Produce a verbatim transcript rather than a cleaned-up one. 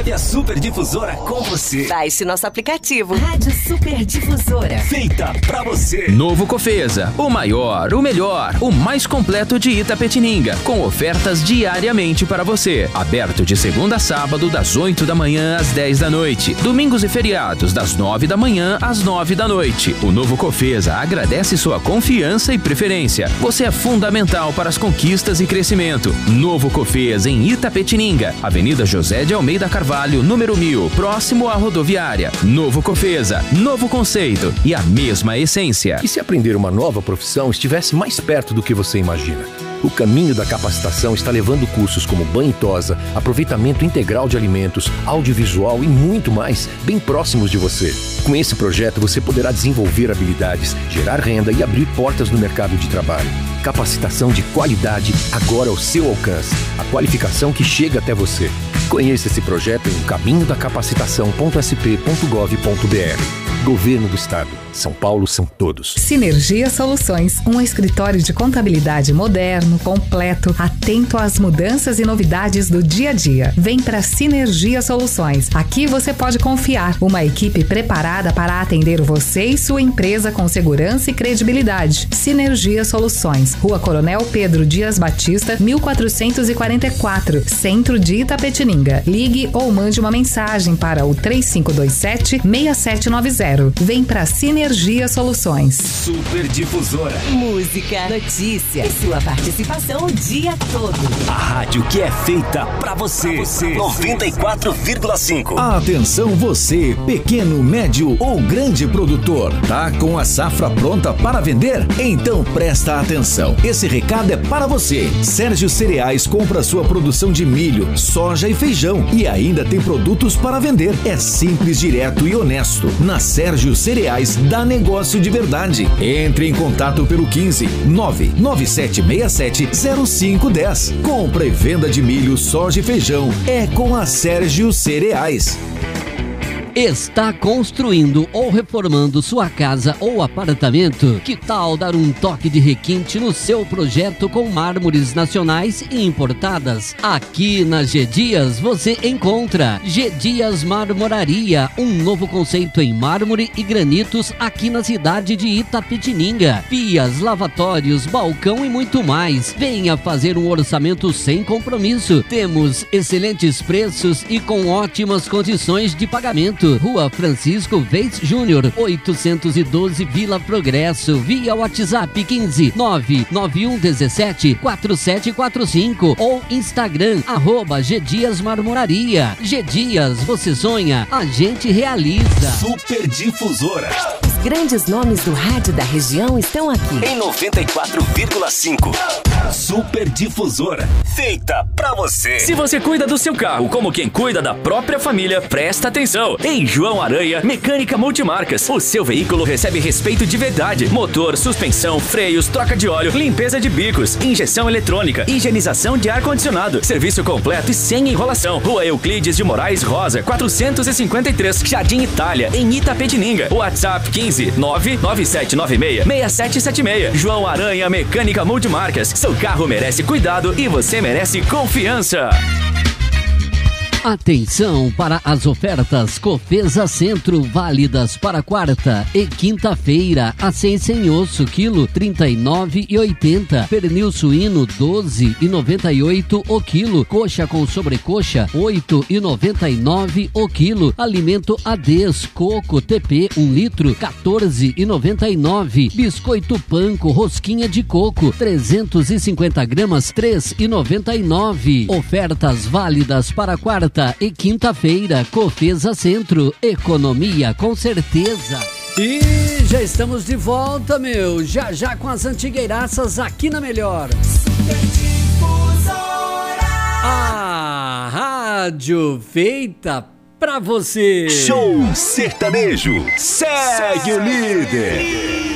leve a Super Difusora com você. Baixe nosso aplicativo Rádio Super Difusora. Feita pra você. Novo Cofesa, o maior, o melhor, o mais completo de Itapetininga, com ofertas diariamente para você. Aberto de segunda a sábado, das oito da manhã às dez da noite. Domingos e feriados, das nove da manhã às nove da noite. O Novo Cofesa agradece sua confiança e preferência. Você é fundamental para as conquistas e crescimento. Novo Cofesa em Itapetininga, Avenida José de Almeida Carvalho, número mil, próximo à rodoviária. Novo Cofesa, novo conceito e a mesma essência. E se aprender uma nova profissão estivesse mais perto do que você imagina? O caminho da capacitação está levando cursos como banho e tosa, aproveitamento integral de alimentos, audiovisual e muito mais, bem próximos de você. Com esse projeto, você poderá desenvolver habilidades, gerar renda e abrir portas no mercado de trabalho. Capacitação de qualidade agora ao seu alcance. A qualificação que chega até você. Conheça esse projeto em caminho da capacitação ponto s p ponto gov ponto b r. Governo do Estado. São Paulo são todos. Sinergia Soluções, um escritório de contabilidade moderno, completo, atento às mudanças e novidades do dia a dia. Vem para Sinergia Soluções. Aqui você pode confiar. Uma equipe preparada para atender você e sua empresa com segurança e credibilidade. Sinergia Soluções. Rua Coronel Pedro Dias Batista, mil quatrocentos e quarenta e quatro, Centro de Itapetininga. Ligue ou mande uma mensagem para o três cinco dois sete, seis sete nove zero. Vem para Sinergia Energia Soluções. Super Difusora. Música, notícia e sua participação o dia todo. A rádio que é feita pra você. Pra você. noventa e quatro vírgula cinco. Atenção você, pequeno, médio ou grande produtor. Tá com a safra pronta para vender? Então presta atenção. Esse recado é para você. Sérgio Cereais compra sua produção de milho, soja e feijão e ainda tem produtos para vender. É simples, direto e honesto. Na Sérgio Cereais dá negócio de verdade. Entre em contato pelo quinze, nove nove sete seis sete, zero cinco um zero. Compra e venda de milho, soja e feijão é com a Sérgio Cereais. Está construindo ou reformando sua casa ou apartamento? Que tal dar um toque de requinte no seu projeto com mármores nacionais e importadas? Aqui na G Dias você encontra G Dias Marmoraria, um novo conceito em mármore e granitos aqui na cidade de Itapetininga. Pias, lavatórios, balcão e muito mais. Venha fazer um orçamento sem compromisso. Temos excelentes preços e com ótimas condições de pagamento. Rua Francisco Veiz Júnior, oitocentos e doze, Vila Progresso, via WhatsApp quinze, nove nove um um sete, quatro sete quatro cinco ou Instagram, arroba G Dias Marmoraria. G Dias, você sonha, a gente realiza. Super Difusora. Os grandes nomes do rádio da região estão aqui. Em noventa e quatro vírgula cinco. Super Difusora. Feita pra você. Se você cuida do seu carro como quem cuida da própria família, presta atenção. Em João Aranha, Mecânica Multimarcas. O seu veículo recebe respeito de verdade. Motor, suspensão, freios, troca de óleo, limpeza de bicos, injeção eletrônica, higienização de ar-condicionado. Serviço completo e sem enrolação. Rua Euclides de Moraes Rosa, quatrocentos e cinquenta e três, Jardim Itália, em Itapetininga. WhatsApp quinze, nove nove sete nove seis, seis sete sete seis. João Aranha, Mecânica Multimarcas. Seu carro merece cuidado e você merece confiança. Atenção para as ofertas Cofesa Centro, válidas para quarta e quinta-feira. Acém sem osso, quilo trinta e nove e oitenta. Pernil suíno doze e noventa e oito o quilo. Coxa com sobrecoxa oito e noventa e nove o quilo. Alimento Ades Coco T P um litro quatorze e noventa e nove. Biscoito Panko rosquinha de coco trezentos e cinquenta gramas três e noventa e nove. Ofertas válidas para quarta e quinta-feira. Cofesa Centro, economia com certeza. E já estamos de volta, meu. Já já com as antigueiraças aqui na Melhor. A rádio feita pra você. Show sertanejo. Segue o líder.